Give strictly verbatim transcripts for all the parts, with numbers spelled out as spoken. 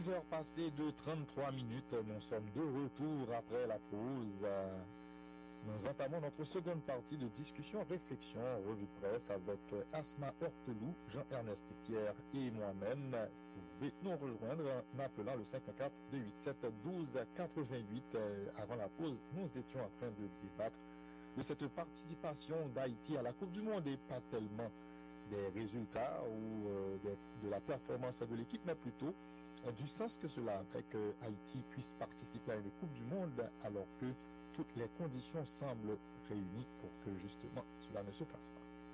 onze heures passées de trente-trois minutes, nous sommes de retour après la pause. Nous entamons notre seconde partie de discussion, réflexion, revue de presse avec Asma Hortelou, Jean-Ernest Pierre et moi-même. Vous pouvez nous rejoindre en appelant le cinq un quatre, deux huit sept, douze quatre-vingt-huit. Avant la pause, nous étions en train de débattre de cette participation d'Haïti à la Coupe du Monde et pas tellement des résultats ou euh, de, de la performance de l'équipe, mais plutôt euh, du sens que cela a que Haïti puisse participer à une Coupe du Monde alors que toutes les conditions semblent réunies pour que justement cela ne se fasse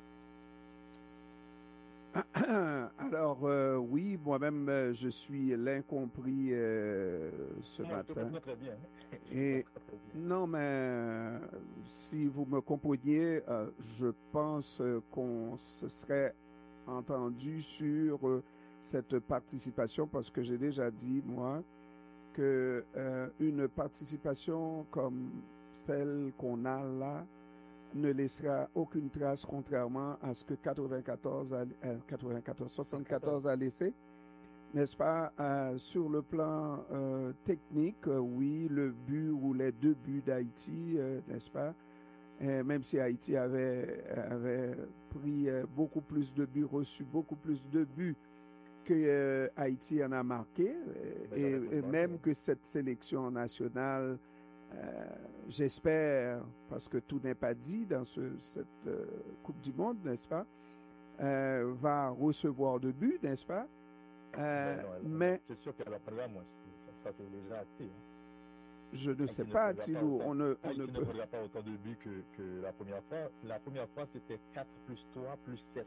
pas. Alors euh, oui, moi-même euh, je suis l'incompris euh, ce Moi, matin. Je te comprends très bien. Et très bien. Non, mais euh, si vous me compreniez, euh, je pense euh, qu'on se serait entendu sur euh, cette participation parce que j'ai déjà dit moi que euh, une participation comme celle qu'on a là ne laissera aucune trace, contrairement à ce que quatre-vingt-quatorze, a, euh, quatre-vingt-quatorze, soixante-quatorze a laissé, n'est-ce pas? Euh, sur le plan euh, technique, euh, oui, le but ou les deux buts d'Haïti, euh, n'est-ce pas? Et même si Haïti avait, avait pris euh, beaucoup plus de buts, reçu beaucoup plus de buts que euh, Haïti en a marqué, et, et même que cette sélection nationale, euh, j'espère, parce que tout n'est pas dit dans ce, cette euh, Coupe du Monde, n'est-ce pas, euh, va recevoir de buts, n'est-ce pas? Euh, ben non, elle, mais c'est sûr qu'elle apprendra moins, ça, ça c'est déjà acté. Hein. Je ne Haïti sais pas, Tilou, on ne, on Haïti ne ne prendra pas autant de buts que, que la première fois. La première fois, c'était quatre plus trois plus sept.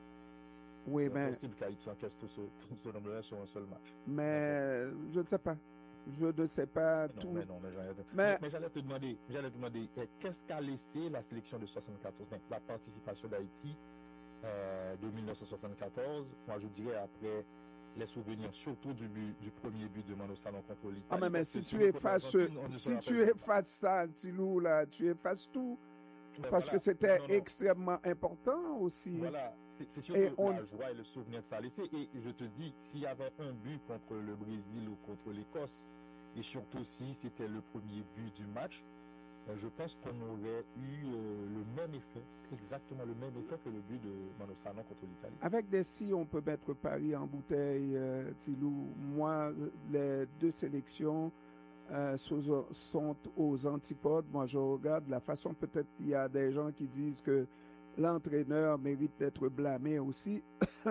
Oui, c'est mais... impossible qu'Haïti encaisse tout ce, tout ce nombre-là sur un seul match. Mais je ne sais pas. Je ne sais pas non, tout. Mais non, mais j'allais, mais... mais, mais j'allais te demander, j'allais te demander qu'est-ce qu'a laissé la sélection de soixante-quatorze, donc la participation d'Haïti euh, de mille neuf cent soixante-quatorze, moi je dirais après les souvenirs surtout du, but, du premier but de Mano Salon contre l'Italie. Ah, mais, mais si tu effaces si tu effaces ça, Tilou, là, tu effaces tout. Mais parce voilà, que c'était non, non. extrêmement important aussi. Voilà, c'est surtout et on... la joie et le souvenir que ça a laissé. Et je te dis, s'il y avait un but contre le Brésil ou contre l'Écosse, et surtout si c'était le premier but du match, je pense qu'on aurait eu euh, le même effet, exactement le même effet que le but de Mano Salon contre l'Italie. Avec des si, on peut mettre Paris en bouteille, euh, Tilou. Moi, les deux sélections euh, sont, sont aux antipodes. Moi, je regarde la façon, peut-être il y a des gens qui disent que l'entraîneur mérite d'être blâmé aussi.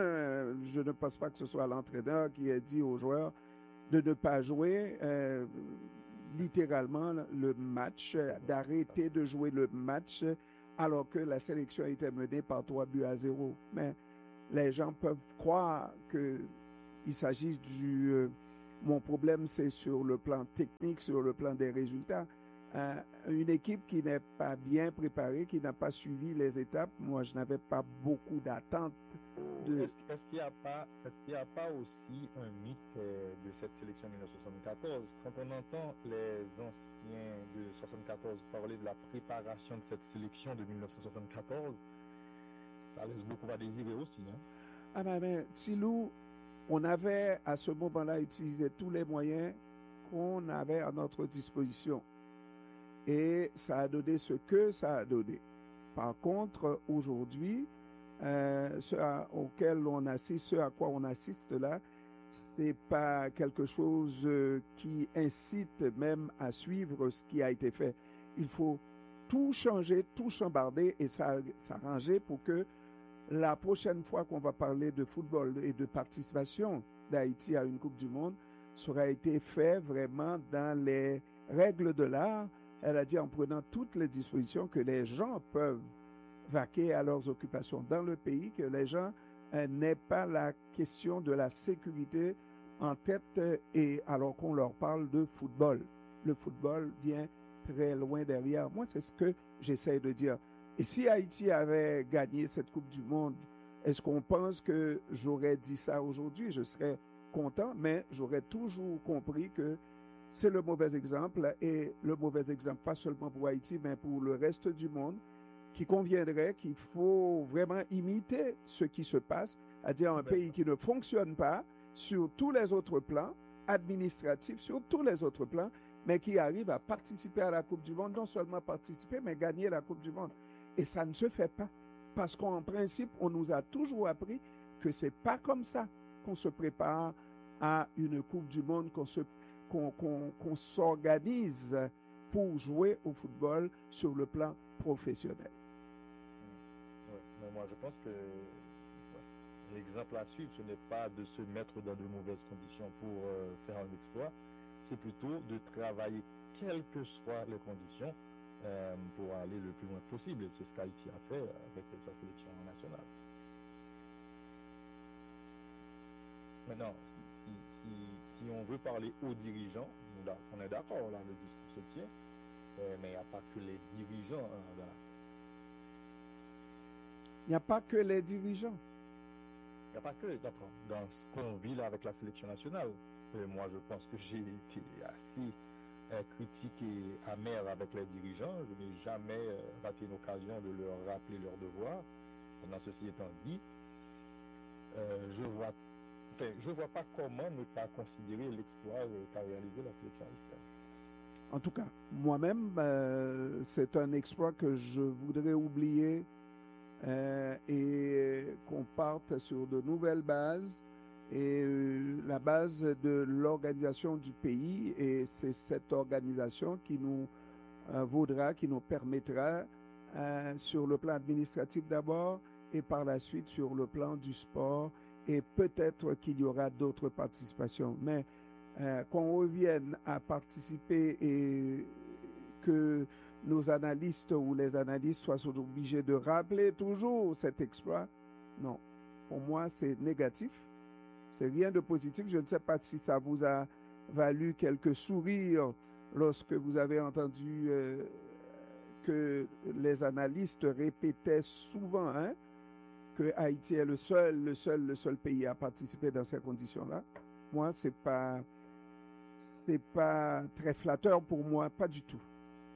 Je ne pense pas que ce soit l'entraîneur qui ait dit aux joueurs de ne pas jouer euh, littéralement le match, d'arrêter de jouer le match alors que la sélection était menée par trois buts à zéro. Mais les gens peuvent croire qu'il s'agit du... Euh, mon problème, c'est sur le plan technique, sur le plan des résultats. Euh, une équipe qui n'est pas bien préparée, qui n'a pas suivi les étapes, moi, je n'avais pas beaucoup d'attentes. De... Est-ce est qu'il n'y a, est a pas aussi un mythe euh, de cette sélection mille neuf cent soixante-quatorze? Quand on entend les anciens de soixante-quatorze parler de la préparation de cette sélection de mille neuf cent soixante-quatorze, ça laisse beaucoup à désirer aussi. Hein? Ah ben, ben Tilou, on avait à ce moment-là utilisé tous les moyens qu'on avait à notre disposition. Et ça a donné ce que ça a donné. Par contre, aujourd'hui, euh, ce à, auquel on assiste, ce à quoi on assiste là, c'est pas quelque chose euh, qui incite même à suivre ce qui a été fait. Il faut tout changer, tout chambarder et s'arranger pour que la prochaine fois qu'on va parler de football et de participation d'Haïti à une Coupe du Monde, ça aura été fait vraiment dans les règles de l'art. Elle a dit en prenant toutes les dispositions que les gens peuvent vaquer à leurs occupations dans le pays, que les gens euh, n'aient pas la question de la sécurité en tête euh, et alors qu'on leur parle de football. Le football vient très loin derrière. Moi, c'est ce que j'essaie de dire. Et si Haïti avait gagné cette Coupe du Monde, est-ce qu'on pense que j'aurais dit ça aujourd'hui? Je serais content, mais j'aurais toujours compris que c'est le mauvais exemple, et le mauvais exemple, pas seulement pour Haïti, mais pour le reste du monde, qui conviendrait qu'il faut vraiment imiter ce qui se passe, c'est-à-dire un pays qui ne fonctionne pas sur tous les autres plans, administratif sur tous les autres plans, mais qui arrive à participer à la Coupe du Monde, non seulement participer, mais gagner la Coupe du Monde. Et ça ne se fait pas. Parce qu'en principe, on nous a toujours appris que ce n'est pas comme ça qu'on se prépare à une Coupe du Monde, qu'on se, qu'on, qu'on, qu'on s'organise pour jouer au football sur le plan professionnel. Ouais, mais moi, je pense que ouais, l'exemple à suivre, ce n'est pas de se mettre dans de mauvaises conditions pour euh, faire un exploit, c'est plutôt de travailler, quelles que soient les conditions, euh, pour aller le plus loin possible. Et c'est ce qu'Haïti a fait avec sa sélection nationale. Maintenant, si, si, si, si on veut parler aux dirigeants, on est d'accord, là, le discours se tient, euh, mais il n'y a pas que les dirigeants hein, dans la... Il n'y a pas que les dirigeants. Il n'y a pas que, d'accord, dans ce qu'on vit là avec la sélection nationale. Et moi, je pense que j'ai été assez euh, critique et amer avec les dirigeants. Je n'ai jamais euh, raté une occasion de leur rappeler leurs devoirs. Maintenant, ceci étant dit, euh, je vois, enfin, je vois pas comment ne pas considérer l'exploit euh, qu'a réalisé la sélection haïtienne. En tout cas, moi-même, euh, c'est un exploit que je voudrais oublier euh, et qu'on parte sur de nouvelles bases et euh, la base de l'organisation du pays, et c'est cette organisation qui nous euh, vaudra, qui nous permettra euh, sur le plan administratif d'abord et par la suite sur le plan du sport, et peut-être qu'il y aura d'autres participations. Mais euh, qu'on revienne à participer et que nos analystes ou les analystes soient obligés de rappeler toujours cet exploit, non. Pour moi, c'est négatif. C'est rien de positif. Je ne sais pas si ça vous a valu quelques sourires lorsque vous avez entendu euh, que les analystes répétaient souvent hein, que Haïti est le seul, le seul, le seul pays à participer dans ces conditions-là. Moi, c'est pas, c'est pas très flatteur pour moi, pas du tout.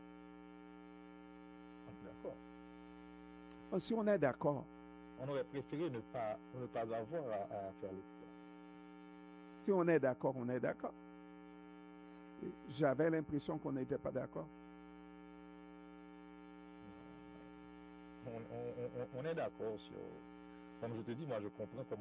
D'accord. Oh, si on est d'accord. On aurait préféré ne pas, ne pas avoir à, à faire l'exploit. Si on est d'accord, on est d'accord. C'est, j'avais l'impression qu'on n'était pas d'accord. On, on, on, on est d'accord sur... Comme je te dis, moi je comprends comment